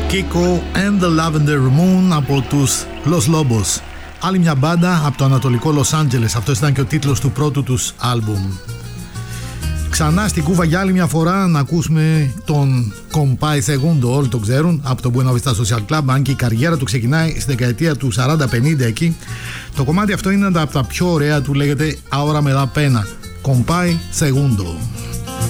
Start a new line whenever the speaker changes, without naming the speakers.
Kiko and the Lavender Moon από τους Los Lobos. Άλλη μια μπάντα από το ανατολικό Λος Άντζελες. Αυτός ήταν και ο τίτλος του πρώτου τους άλμπουμ. Ξανά στην Κούβα για άλλη μια φορά να ακούσουμε τον Compay Segundo, όλοι το ξέρουν, από το Buena Vista Social Club, αν και η καριέρα του ξεκινάει στη δεκαετία του 40-50 εκεί. Το κομμάτι αυτό είναι από τα πιο ωραία του, λέγεται Ahora me da pena, Compay Segundo.